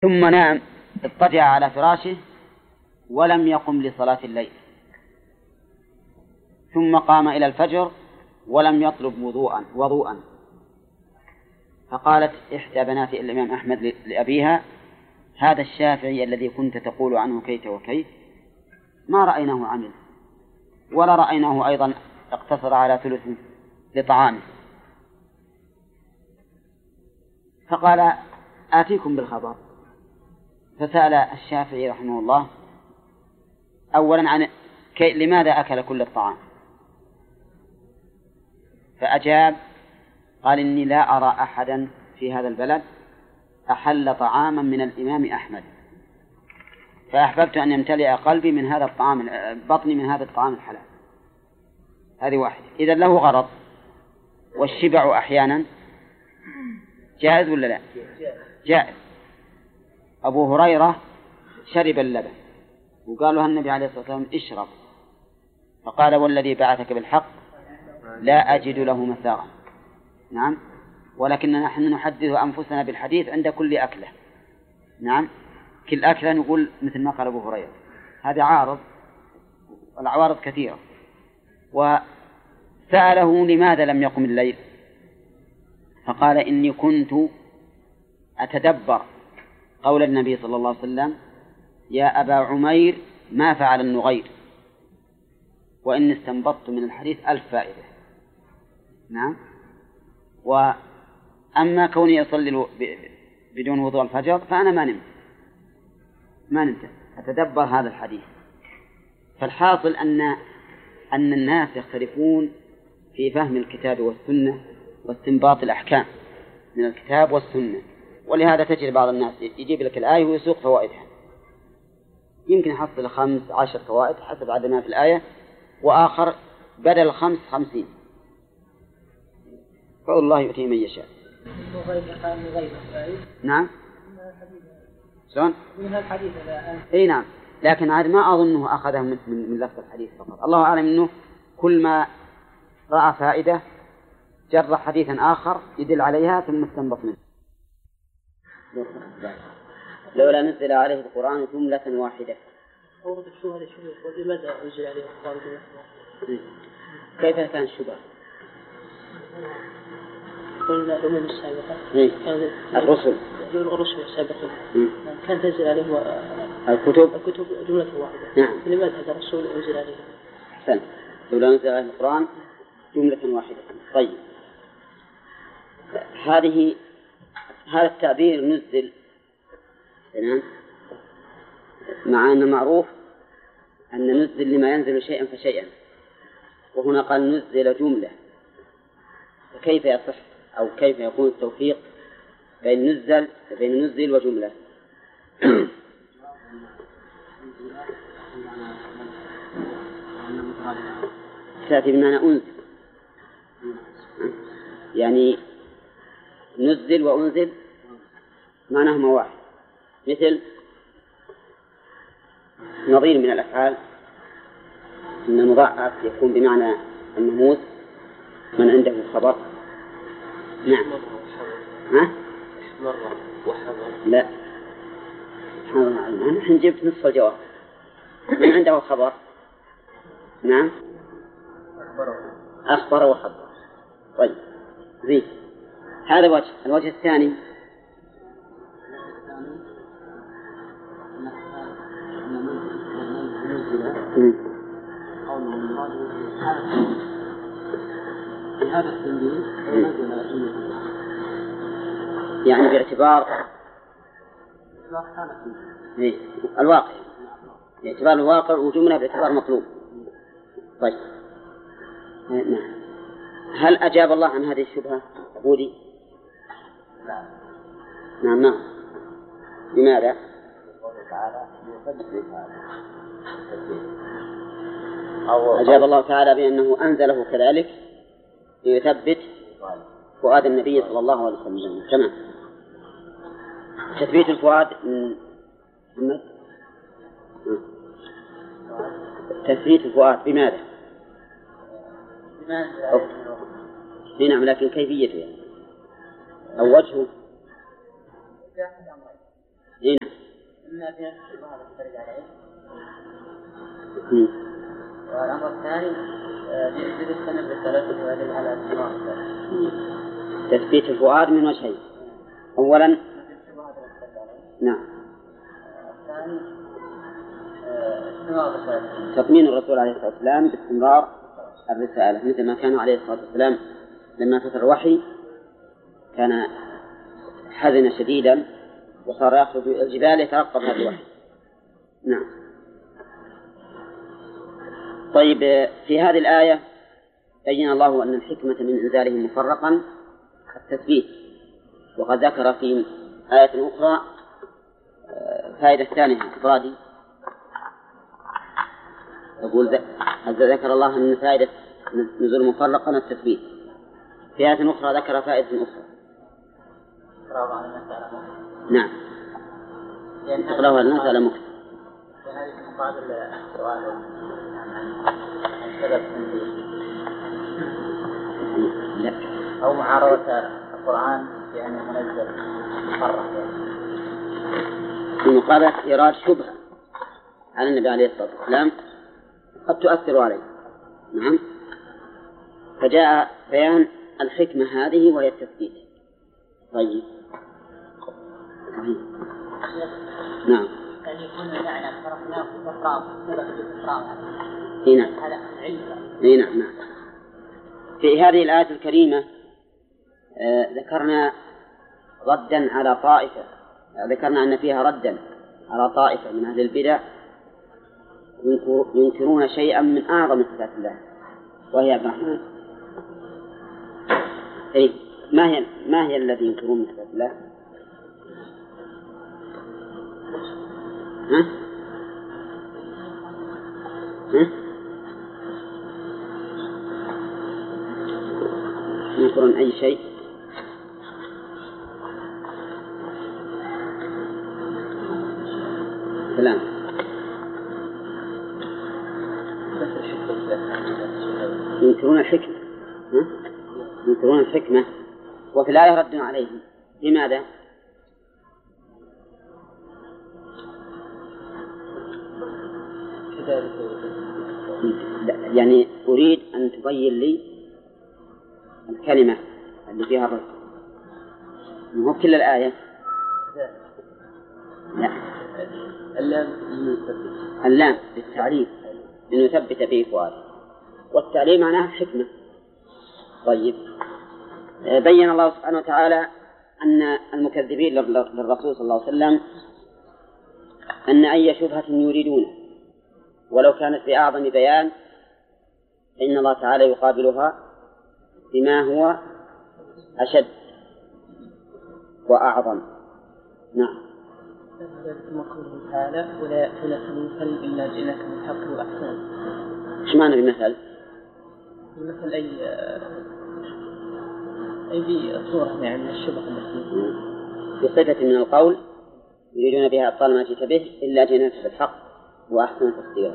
ثم نام اضطجع على فراشه ولم يقم لصلاة الليل، ثم قام إلى الفجر ولم يطلب وضوءا. فقالت إحدى بنات الإمام أحمد لأبيها: هذا الشافعي الذي كنت تقول عنه كيت وكيت ما رأيناه عمل، ولا رأيناه أيضا اقتصر على ثلث لطعامه. فقال: آتيكم بالخبر. فسأل الشافعي رحمه الله أولا عن لماذا أكل كل الطعام، فأجاب قال: إني لا أرى أحدا في هذا البلد أحل طعاما من الإمام أحمد، فأحببت أن يمتلئ قلبي من هذا الطعام، بطني من هذا الطعام الحلال. هذه واحدة. إذا له غرض، والشبع أحيانا جائز ولا لا؟ جائز. أبو هريرة شرب اللبن وقال له النبي عليه الصلاة والسلام: اشرب، فقال: والذي بعثك بالحق لا أجد له مثاغا. نعم، ولكننا نحن نحدث أنفسنا بالحديث عند كل أكلة. نعم، كل أكلة نقول مثل ما قال أبو هريرة. هذا عارض، والعوارض كثيرة. وسأله: لماذا لم يقم الليل؟ فقال: إني كنت أتدبر قول النبي صلى الله عليه وسلم: يا أبا عمير ما فعل النغير، وإن استنبطت من الحديث 1000 فائدة. نعم. وأما كوني يصلي بدون وضوء الفجر فأنا ما نمت أتدبر هذا الحديث. فالحاصل أن الناس يختلفون في فهم الكتاب والسنة واستنباط الأحكام من الكتاب والسنة، ولهذا تجد بعض الناس يجيب لك الآية ويسوق فوائدها، يمكن يحصل 15 فوائد حسب عدد ما في الآية، وآخر بدل 50. فالله يؤتي من يشاء. نعم. شلون؟ من الحديث. اي نعم، لكن هذا ما أظنه أخذه من لفظ الحديث فقط. الله أعلم أنه كل ما رأى فائدة جر حديثا آخر يدل عليها ثم استنبط منه. لولا نزل عليه القرآن جملة واحدة. ولماذا نزل عليه القرآن جملة واحدة؟ كيف كان الشبه؟ قلنا الأمم السابقة الرسل السابقين كان تنزل عليه الكتب جملة واحدة. نعم. لماذا هذا الرسول ينزل عليه؟ أحسن، لولا نزل عليه القرآن جملة واحدة. طيب، هذا التعبير نزل، مع أن معروف أن نزل لما ينزل شيئا فشيئا، وهنا قال نزل جملة. فكيف يصح أو كيف يكون التوفيق بين نزل وجملة؟ تأتي بمعنى أنزل، يعني نزل وأنزل معناهما واحد. مثل نظير من الأفعال أن المضاعف يكون بمعنى النموذج من عنده خبر. نعم. مرة وحضر. لا، نحن جبت نصف الجواب. من عنده خبر. نعم، أخبر وحضر. طيب، زين. هذا وجه. الوجه الثاني يعني باعتبار الواقع، باعتبار الواقع، وجملة باعتبار مطلوب. طيب، نعم. هل أجاب الله عن هذه الشبهة أبودي؟ نعم. لماذا؟ أجاب الله تعالى بأنه أنزله كذلك ليثبت فؤاد النبي صلى الله عليه وسلم. تمام. تثبيت الفؤاد تثبيت الفؤاد بماذا؟ نعم، لكن كيفيته أو وجهه إما في نفس الشبهة التي ترد عليه. والأمر الثاني يجد السند بالثلاثة ويدل على استمرار تثبيت الفؤاد من وجهين. أولا نعم الثاني استمرار الرسالة، تطمين الرسول عليه الصلاة والسلام باستمرار الرسالة، مثل ما كان عليه الصلاة والسلام لما فتر الوحي كان حزن شديدا وصار يخرج الجبال يترقب هذا الوحي. نعم. طيب، في هذه الآية بين الله أن الحكمة من إنزاله مفرقا التثبيت، وقد ذكر في آية أخرى فائدة ثانية إفرادي، يقول ذكر الله أن فائدة نزول مفرقا التثبيت. في آية أخرى ذكر فائدة أخرى. نعم، تقرأها الناس على مكتب. هذه مقابل سؤال عن سبب لا، أو معارضة القرآن بأنه منزل مفرق، في مقابلة إيراد شبهة على النبي عليه الصلاة والسلام قد تؤثر عليه. نعم، فجاء بيان الحكمة هذه وهي التثبيت. طيب، نعم. يعني يكون المعنى فرقناه في الإفراد سبب الإفراد. نعم. هذا علم. نعم نعم. في هذه الآية الكريمة ذكرنا ردا على طائفة، ذكرنا أن فيها ردا على طائفة من أهل البدع ينكرون شيئا من أعظم صفات الله، وهي عبد الرحمن. ما هي الذي ينكرون من صفات الله؟ ينكرون أي شيء؟ سلام. ينكرون الحكمة، ينكرون الحكمة، وفي الآية رد عليهم. لماذا؟ يعني أريد أن تبين لي الكلمة اللي فيها الرد، مو كل الآية. لا، اللام للتعليم لنثبت به فؤاده، والتعليم معناه حكمة. طيب، بين الله سبحانه وتعالى أن المكذبين للرسول صلى الله عليه وسلم أن أي شبهة يريدونه ولو كانت بأعظم بيان فإن الله تعالى يقابلها بما هو أشد وأعظم. نعم. كما قوله تعالى ولا يأتونك بمثل إلا جئناك بالحق وأحسن. إيش معنى بمثل؟ بمثل أي صورة يعني من الشبه التي بصفة من القول يريدون بها أبطال ما جئت به إلا جئناك بالحق وأحسن تفسيرا.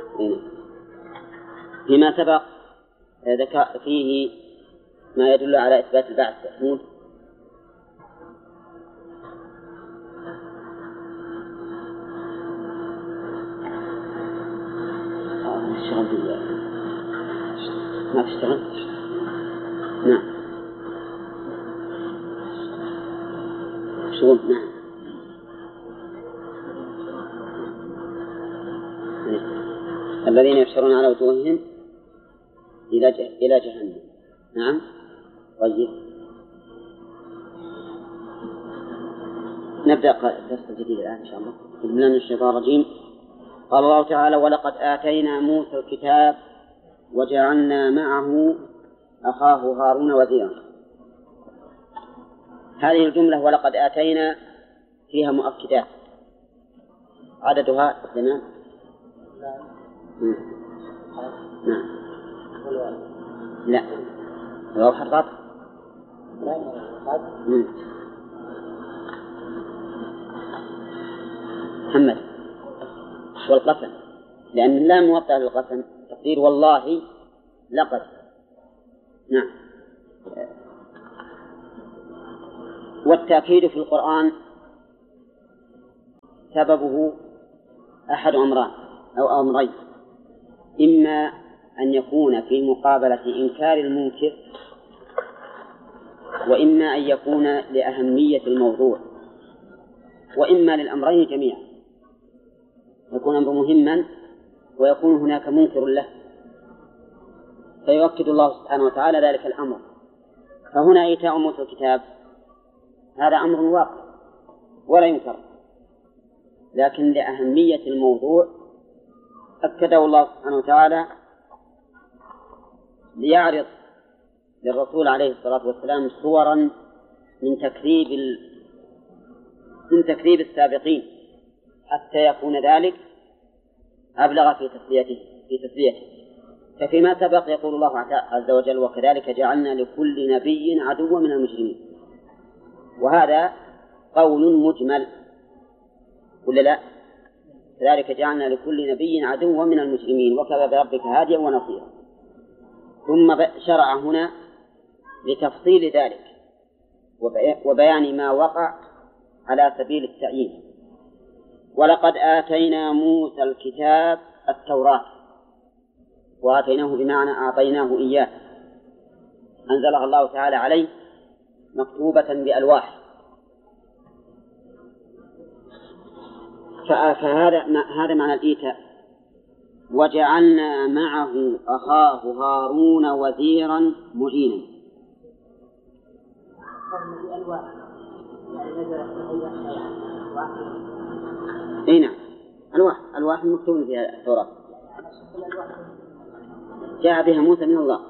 فيما سبق ذكر فيه ما يدل على إثبات البعث. محمود. ما تشتغل؟ نعم. شغل. نعم. الذين يحشرون على وجوههم إلى جهنم. نعم. طيب، نبدأ درس جديد الآن إن شاء الله. بسم الله الرحمن الرحيم. قال الله تعالى ولقد آتينا موسى الكتاب وجعلنا معه أخاه هارون وزيرا. هذه الجملة ولقد آتينا فيها مؤكدات عددها 8. نعم. لا، الواو حرف عطف. محمد. والقسم، لأن اللام موطأ للقسم، تقدير والله لقد. نعم. والتأكيد في القرآن سببه أحد أمران أو أمرين: إما أن يكون في مقابلة إنكار المنكر، وإما أن يكون لأهمية الموضوع، وإما للأمرين جميعا، يكون أمر مهما ويكون هناك منكر له، فيؤكد الله سبحانه وتعالى ذلك الأمر. فهنا إيتاء موسى الكتاب هذا أمر واقع ولا ينكر، لكن لأهمية الموضوع أكده الله سبحانه وتعالى ليعرض للرسول عليه الصلاة والسلام صورا من تكذيب السابقين، حتى يكون ذلك أبلغ في تسليته. ففيما سبق يقول الله عز وجل: وكذلك جعلنا لكل نبي عدوا من المجرمين. وهذا قول مجمل ولا لا؟ كذلك جعلنا لكل نبي عدوا من المجرمين وكفى بربك هاديا ونصيرا. ثم شرع هنا لتفصيل ذلك وبيان ما وقع على سبيل التعيين: ولقد آتينا موسى الكتاب التوراة. وآتيناه بمعنى أعطيناه إياه، أنزلها الله تعالى عليه مكتوبة بألواح. فهذا معنى الإيتاء. وجعلنا معه أخاه هارون وزيرا معينا. أي نعم، ألواح مكتوبة فيها التوراة، جاء بها موسى من الله،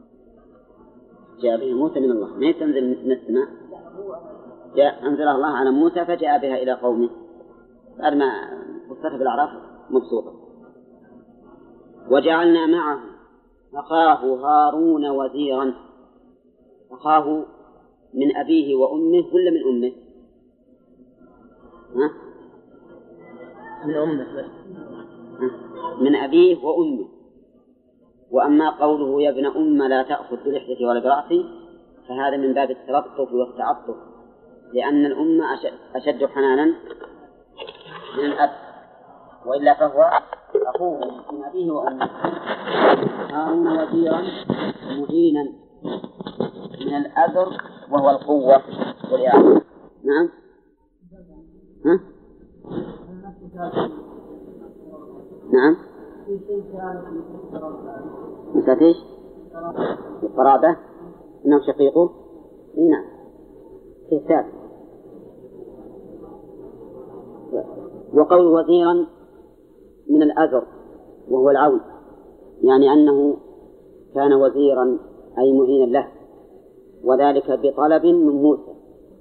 ما يتنزل من السماء، أنزلها الله على موسى فجاء بها إلى قومه. بعد ما وصلت بالأعراف مبسوطة. وجعلنا معه أخاه هارون وزيرا. أخاه من أبيه وأمه ولا من أمه؟ من أمه. من أبيه وأمه. وأما قوله: يا ابن أم لا تأخذ بلحيتي ولا برأسي، فهذا من باب التلطف والتعطف، لأن الأم أشد حنانا من الأب، وإلا فهو أخوه من أبيه وأمه. هارون وزيرا معينا من الأذر وهو القوة والإعانة. نعم. نعم. مسألة إيش؟ القرابة إنه شقيقه. نعم. كيف؟ وقول وزيرا من الأذر وهو العون، يعني أنه كان وزيرا أي معينا له، وذلك بطلب من موسى،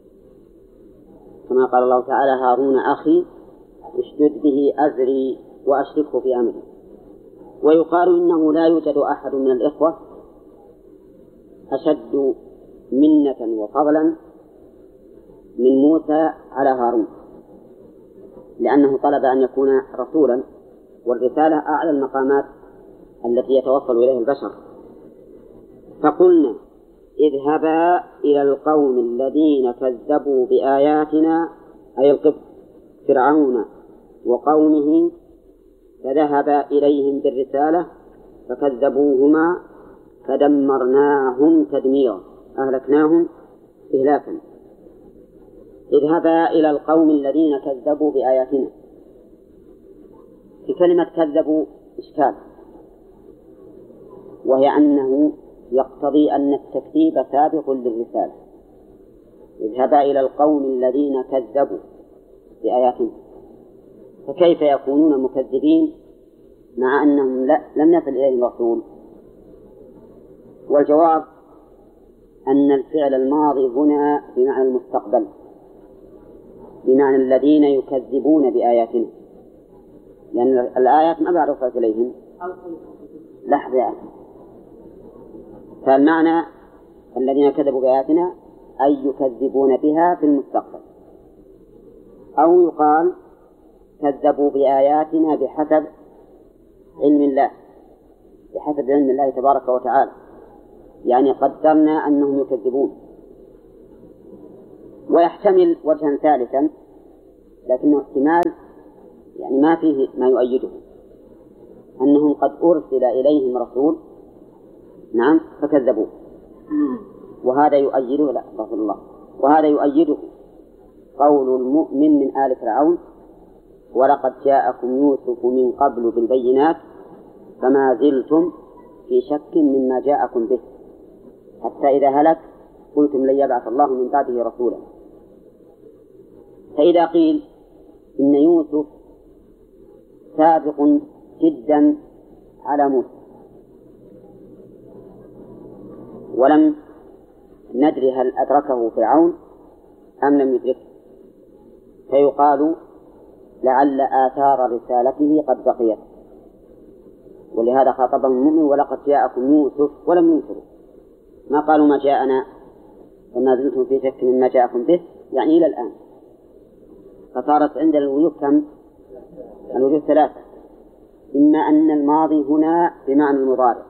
كما قال الله تعالى: هارون أخي اشدد به أزري وأشركه في أمري. ويقال إنه لا يوجد أحد من الإخوة أشد منة وفضلا من موسى على هارون، لأنه طلب أن يكون رسولا، والرسالة أعلى المقامات التي يتوصل إليها البشر. فقلنا: اذهبا إلى القوم الذين كذبوا بآياتنا، أي القبط فرعون وقومه، فذهبا إليهم بالرسالة فكذبوهما فدمرناهم تدميرا، أهلكناهم إهلاكا. اذهبا إلى القوم الذين كذبوا بآياتنا. في كلمة كذبوا إشكال، وهي أنه يقتضي أن التكذيب سابق للرسالة. اذهبا إلى القوم الذين كذبوا بآياتنا، فكيف يكونون مكذبين مع أنهم لم يصل إليهم رسول؟ والجواب أن الفعل الماضي هنا بمعنى المستقبل، بمعنى الذين يكذبون بآياتنا، لأن الآيات ما بعد وصلت إليهم. لحظة، فالمعنى الذين كذبوا بآياتنا أي يكذبون بها في المستقبل، أو يقال كذبوا بآياتنا بحسب علم الله، بحسب علم الله تبارك وتعالى، يعني قدرنا أنهم يكذبون. ويحتمل وجها ثالثا، لكنه احتمال يعني ما فيه ما يؤيده أنهم قد أرسل إليهم رسول نعم فكذبوه، وهذا يؤيده لا رسول الله، وهذا يؤيده قول المؤمن من آل فرعون ولقد جاءكم يوسف من قبل بالبينات فما زلتم في شك مما جاءكم به حتى إذا هلك قلتم لن يبعث الله من بعده رسولا. فإذا قيل إن يوسف سابق جدا على موسى ولم ندري هل أدركه فرعون أم لم يدركه، فيقال لعل آثار رسالته قد بقيت، ولهذا خاطبهم المؤمن ولقد جاءكم يوسف ولم ينكروا، ما قالوا ما جاءنا وما زلتم في شك مما جاءكم به، يعني إلى الآن. فصارت عند الوجوه كم؟ الوجوه ثلاثة، إما أن الماضي هنا بمعنى المضارع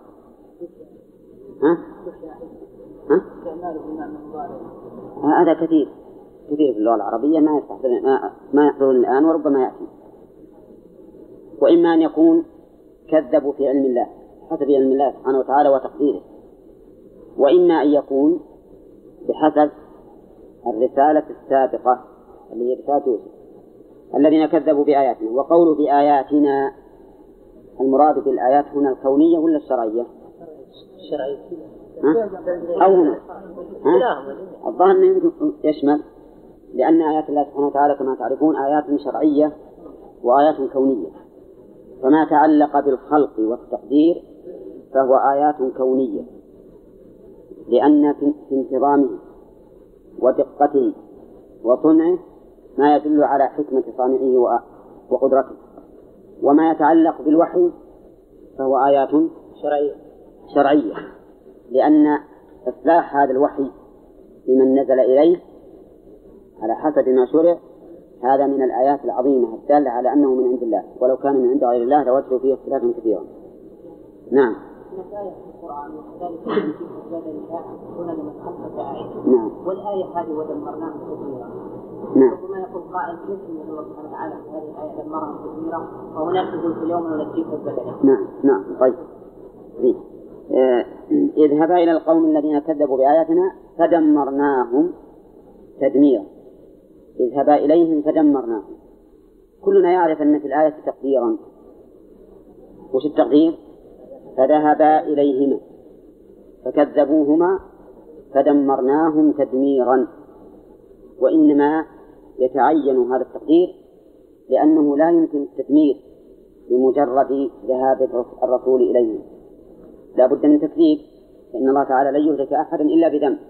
هذا كثير في اللغة العربية ما يحضرون الآن وربما يأتي، وإما أن يكون كذبوا في علم الله حسب علم الله سبحانه وتعالى وتقديره، وإما أن يكون بحسب الرسالة السابقة اللي هي رسالة يوسف الذين كذبوا بآياتنا. وقولوا بآياتنا المراد بالآيات هنا الكونية ولا الشرعية؟ الشرعية أو هنا الظاهر أنه يشمل، لأن آيات الله سبحانه وتعالى كما تعرفون آيات شرعية وآيات كونية، فما تعلق بالخلق والتقدير فهو آيات كونية، لأن في انتظامه ودقته وصنعه ما يدل على حكمة صانعه وقدرته. وما يتعلق بالوحي فهو آيات شرعية، لأن إصلاح هذا الوحي لمن نزل إليه على حسب ما شرع هذا من الآيات العظيمة الدالة على أنه من عند الله، ولو كان من عند غير الله لوجدوا فيه اختلافا كثيرا. نعم. آية في القرآن وكذلك في أسباب النساء هنا لمن خلفت آية. نعم. والآية هذه ودمرناها تدميرا. نعم. ربما يقول قائل كيف أن الله سبحانه وتعالى في هذه الآية دمرها تدميرا وهناك يقول في اليوم ننجيك بدلا. نعم. طيب. اذهبا إلى القوم الذين كذبوا بآياتنا فدمرناهم تدميرا. اذهبا إليهم فدمرناهم. كلنا يعرف أن في الآية تقديرا. وش التقدير؟ فذهبا إليهما فكذبوهما فدمرناهم تدميرا. وإنما يتعين هذا التقدير لأنه لا يمكن التدمير بمجرد ذهاب الرسول إليهم، لا بد من تكذيب، فإن الله تعالى لا يهلك أحدا إلا بذنب.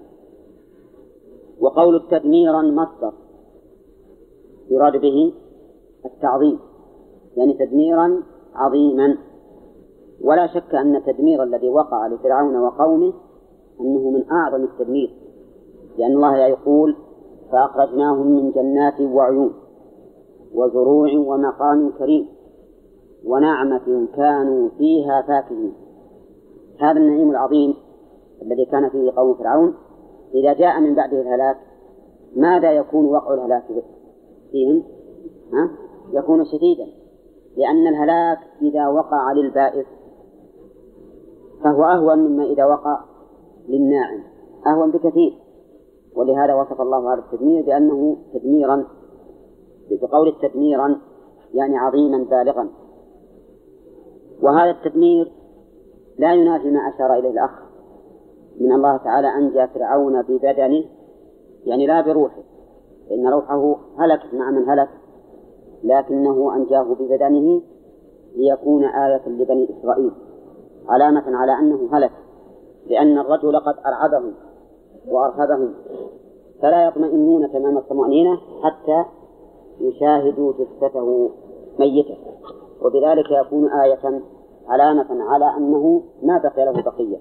وقول تدميرا مصدر يراد به التعظيم، يعني تدميرا عظيما. ولا شك أن التدمير الذي وقع لفرعون وقومه أنه من أعظم التدمير، لأن الله يقول فأخرجناهم من جنات وعيون وزروع ومقام كريم ونعمة كانوا فيها فاكهين. هذا النعيم العظيم الذي كان فيه قوم فرعون إذا جاء من بعده الهلاك ماذا يكون وقع الهلاك فيهم؟ يكون شديدا، لأن الهلاك إذا وقع للبائس فهو أهون مما إذا وقع للناعم، أهون بكثير. ولهذا وصف الله هذا التدمير بأنه تدميرا، بقول تدميرا يعني عظيما بالغا. وهذا التدمير لا ينافي ما أشار إليه الأخ من الله تعالى أنجى فرعون ببدنه، يعني لا بروحه، لأن روحه هلكت مع من هلك، لكنه أنجاه ببدنه ليكون آية لبني إسرائيل علامة على أنه هلك، لأن الرجل قد أرعبهم وأرهبهم فلا يطمئنون تمام الطمأنينة حتى يشاهدوا جثته ميتة، وبذلك يكون آية علامة على أنه ما بقي له بقية.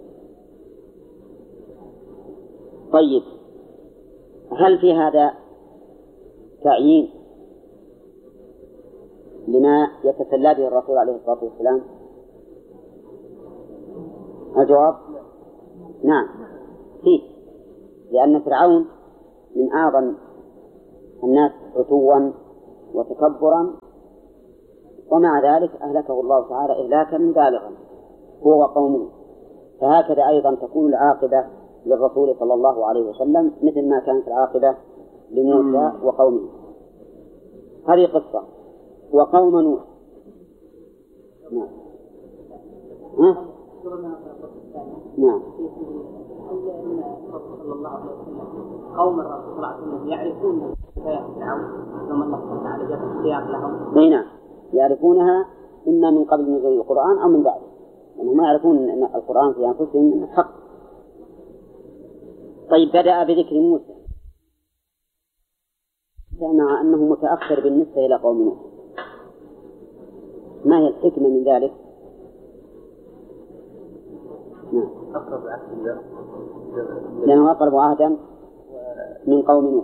طيب، هل في هذا تعيين لما يتسلى به الرسول عليه الصلاة والسلام؟ الجواب نعم فيه، لأن فرعون من أعظم الناس عتوا وتكبرا ومع ذلك أهلكه الله تعالى إهلاكا بالغا هو وقومه. فهكذا أيضا تكون العاقبة للرسول صلى الله عليه وسلم مثل ما كانت العاقبة لموسى وقومه. هذه قصة. وقوم نوح. نعم. نعم. صلى الله عليه وسلم قوم الرسول صلى الله عليه وسلم يعرفون حكاية فرعون ثم الله سبحانه وتعالى جاب السياق لهم. نعم يعرفونها إما من قبل نزول القرآن أو من بعده، يعني ما يعرفون أن القرآن في أنفسهم من حق. طيب بدأ بذكر موسى مع أنه متأخر بالنسبة إلى قوم نوح، ما هي الحكمة من ذلك؟ نعم. لأنه أقرب عهدا من قوم نوح.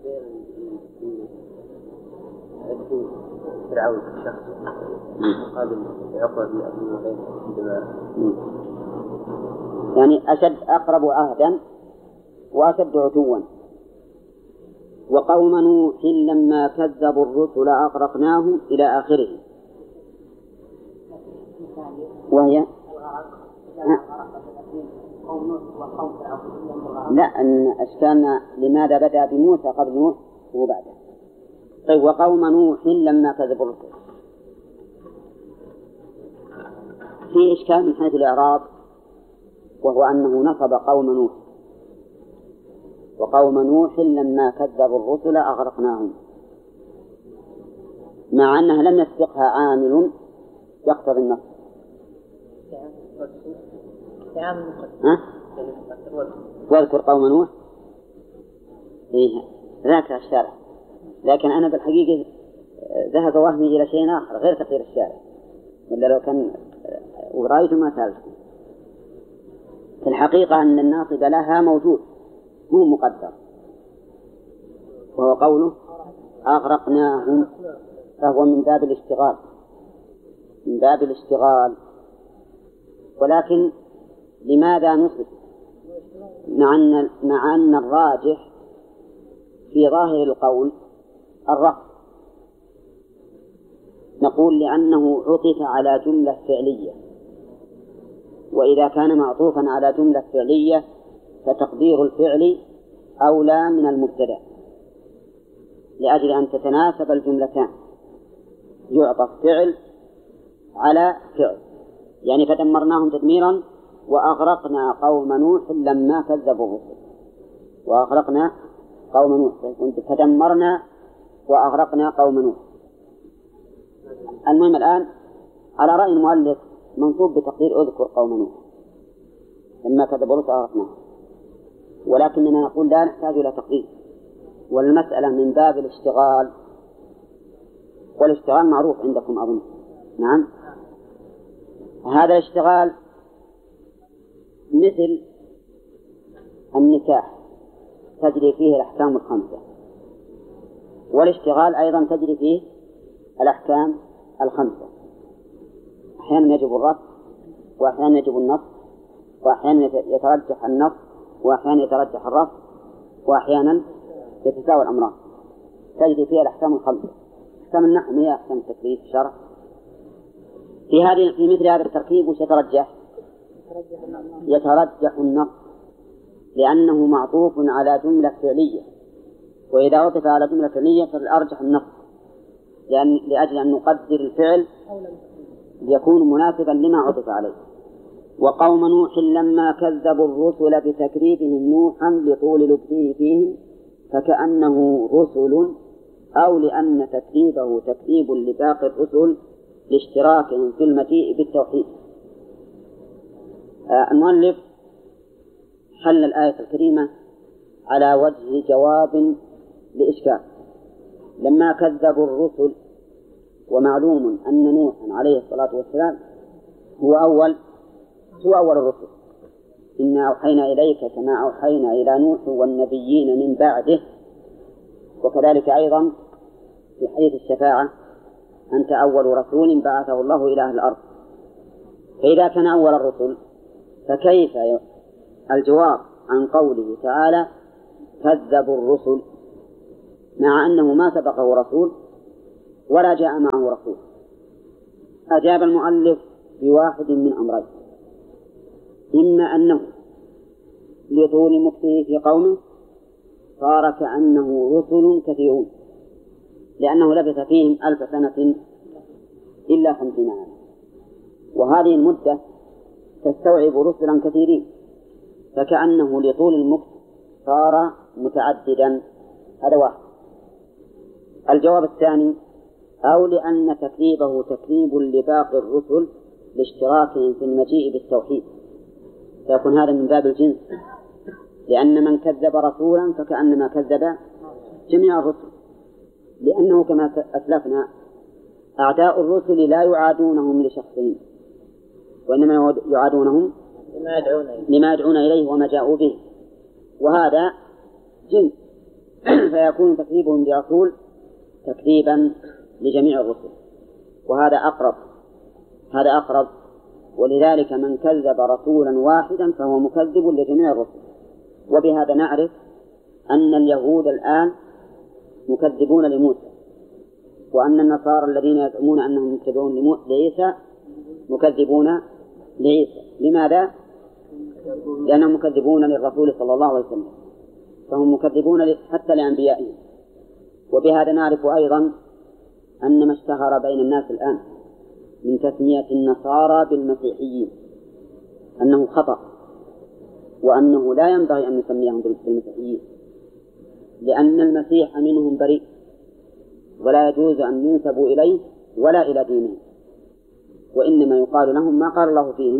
فرعون الشخص مقابل عقبة يعني أشد أقرب عهدا وأشد عتوا. وقوم نوح لما كذبوا الرسل أغرقناهم إلى آخره. وهي لا أن أشكالنا لماذا بدأ بموسى قبل نوح وبعده. طيب وقوم نوح لما كذبوا الرسل في إشكال من حيث الإعراب، وهو أنه نصب قوم نوح، وقوم نوح لما كذبوا الرسل أغرقناهم، مع أنها لم يسبقها عامل يقتضي النصب. واذكر قوم نوح إيه ذاك الشارع، لكن أنا بالحقيقة ذهب وهمي إلى شيء آخر غير تقدير الشارع، ولا لو كان ورأيت ما سألتكم. في الحقيقة أن الناصب لها موجود مو مقدر، وهو قوله أغرقناهم، فهو من باب الاشتغال، من باب الاشتغال. ولكن لماذا نصب مع أن الراجح في ظاهر القول الرفع؟ نقول لأنه عطف على جملة فعلية، وإذا كان معطوفا على جملة فعلية فتقدير الفعل أولى من المبتدأ، لأجل أن تتناسب الجملتان، يعطف فعل على فعل. يعني فدمرناهم تدميرا وأغرقنا قوم نوح لما كذبوا الرسل، وأغرقنا قوم نوح، فدمرنا وأغرقنا قوم نوح. المهم الآن على رأي المؤلف منصوب بتقدير أذكر قوم نوح لما كذبوا الرسل أغرقناهم، ولكننا نقول لا نحتاج إلى تقدير، والمسألة من باب الاشتغال، والاشتغال معروف عندكم أظن. نعم. هذا الاشتغال مثل النكاح تجري فيه الأحكام الخمسة، والاشتغال أيضا تجري فيه الأحكام الخمسة. أحيانا يجب الرفع، وأحيانا يجب النصب، وأحيانا يترجح النصب، وأحيانا يترجح الرفع، وأحيانا يتساوى الأمران، تجري فيها الأحكام الخمسة. أحكام النحو هي أحكام التكليف الشرع. في مثل هذا التركيب وش يترجح؟ يترجح النص، لأنه معطوف على جملة فعلية، وإذا عطف على جملة فعلية فالأرجح النص، لأجل أن نقدر الفعل ليكون مناسبا لما عطف عليه. وقوم نوح لما كذبوا الرسل بتكذيبهم نوحا لطول لبثه فيهم فكأنه رسل، أو لأن تكذيبه تكذيب لباقي الرسل لاشتراكهم في المجيء بالتوحيد. المؤلف حل الآية الكريمة على وجه جواب لإشكال. لما كذبوا الرسل، ومعلوم أن نوحا عليه الصلاة والسلام هو أول الرسل، إنا أوحينا إليك كما أوحينا إلى نوح والنبيين من بعده، وكذلك أيضا في حديث الشفاعة أنت أول رسول بعثه الله إلى أهل الأرض. فإذا كان أول الرسل فكيف الجواب عن قوله تعالى كذبوا الرسل، مع أنه ما سبقه رسول ولا جاء معه رسول؟ أجاب المؤلف بواحد من أمرين: إما أنه لطول مكثه في قومه صار كأنه رسل كثيرون، لأنه لبث فيهم 1000 سنة إلا 50 عاما، وهذه المدة تستوعب رسلا كثيرين، فكأنه لطول المكث صار متعددا. هذا واحد. الجواب الثاني: أو لأن تكذيبه تكذيب لباقي الرسل لاشتراكهم في المجيء بالتوحيد، فيكون هذا من باب الجنس، لأن من كذب رسولا فكأنما كذب جميع الرسل، لأنه كما أسلفنا أعداء الرسل لا يعادونهم لشخصهم، وإنما يعادونهم لما يدعون إليه وما جاءوا به، وهذا جنس، فيكون تكذيبهم برسول تكذيبا لجميع الرسل، وهذا أقرب. ولذلك من كذب رسولا واحدا فهو مكذب لجميع الرسل. وبهذا نعرف أن اليهود الآن مكذبون لموسى، وأن النصارى الذين يزعمون أنهم متبعون لعيسى مكذبون لعيسى. لماذا؟ لأنهم مكذبون للرسول صلى الله عليه وسلم، فهم مكذبون حتى لأنبيائهم. وبهذا نعرف أيضا أن ما اشتهر بين الناس الآن من تسمية النصارى بالمسيحيين أنه خطأ، وأنه لا ينبغي أن نسميهم بالمسيحيين، لأن المسيح منهم بريء، ولا يجوز أن ينسبوا إليه ولا إلى دينه، وإنما يقال لهم ما قال الله فيهم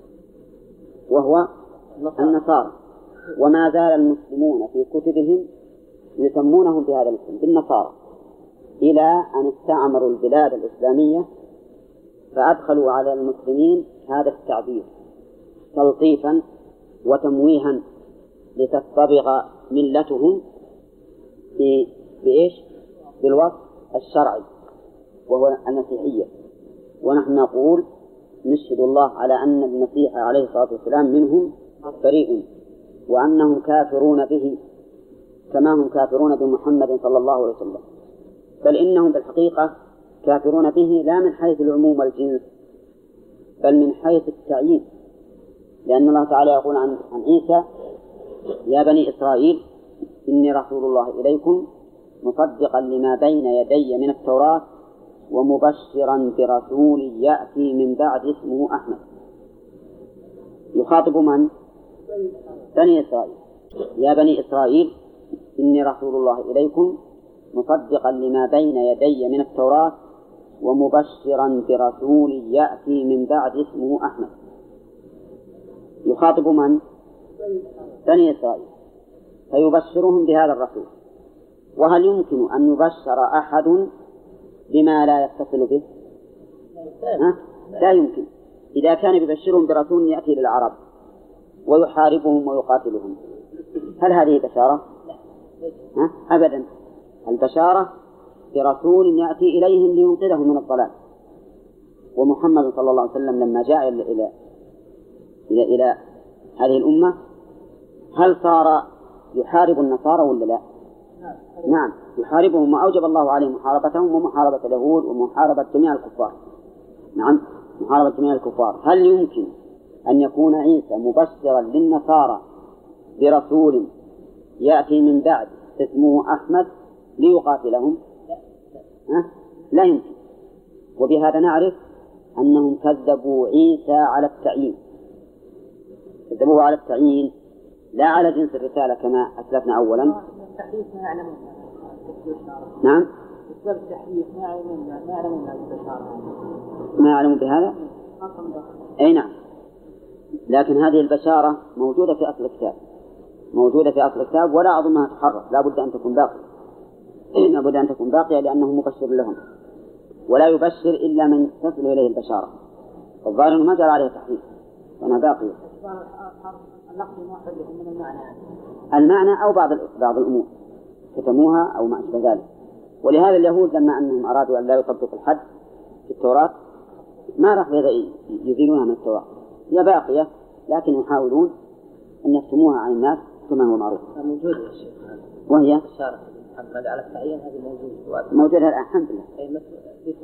وهو النصارى. وما زال المسلمون في كتبهم يسمونهم بهذا الاسم بالنصارى، إلى أن استعمروا البلاد الإسلامية فأدخلوا على المسلمين هذا التعبير تلطيفا وتمويها لتطبق ملتهم بإيش؟ بالوصف الشرعي وهو المسيحية. ونحن نقول نشهد الله على أن المسيح عليه الصلاة والسلام منهم بريء، وأنهم كافرون به كما هم كافرون بمحمد صلى الله عليه وسلم، بل إنهم بالحقيقة كافرون به لا من حيث العموم والجنس، بل من حيث التعيين، لأن الله تعالى يقول عن عيسى: يا بني إسرائيل إني رسول الله إليكم مصدقا لما بين يدي من التوراة ومبشرا برسول يأتي من بعد اسمه أحمد. يخاطب من؟ بني إسرائيل: يا بني إسرائيل إني رسول الله إليكم مصدقا لما بين يدي من التوراة ومبشرا برسول يأتي من بعد اسمه أحمد. يخاطب من؟ بني إسرائيل، فيبشرهم بهذا الرسول. وهل يمكن أن يبشر أحد بما لا يتصل به؟ لا يمكن. إذا كان يبشرهم برسول يأتي للعرب ويحاربهم ويقاتلهم، هل هذه بشارة؟ أبدا. البشارة برسول يأتي إليهم لينقذهم من الضلال. ومحمد صلى الله عليه وسلم لما جاء إلى هذه الأمة هل صار يحارب النصارى ولا لا؟ نعم، يحاربهم، وأوجب الله عليهم محاربتهم ومحاربة اليهود ومحاربة جميع الكفار. نعم، محاربة جميع الكفار. هل يمكن أن يكون عيسى مبشرا للنصارى برسول يأتي من بعد اسمه أحمد ليقاتلهم؟ لا يمكن. وبهذا نعرف أنهم كذبوا عيسى على التعيين، كذبوه على التعيين لا على جنس الرسالة كما أسلفنا أولا. نعم، ما يعلمون بهذا. أي نعم، لكن هذه البشارة موجودة في أصل الكتاب، موجودة في أصل الكتاب، ولا أظنها تحرف، لا بد أن تكون باقية، لا بد أن تكون باقية، لأنه مبشر لهم، ولا يبشر إلا من تصل إليه البشارة. الظاهر ما جرى عليه تحريف، وأنها باقية. المعنى أو بعض الأمور كتموها أو ما أشبه ذلك. ولهذا اليهود لما أنهم أرادوا أن لا يطبقوا الحد في التوراة ما راح يزيلونها من التوراة، هي باقية، لكن يحاولون أن يختموها عن الناس كما هو معروف. موجودة يا شيخ، وهي إشارة محمد على التعيين، هذه موجودة الآن الحمد لله.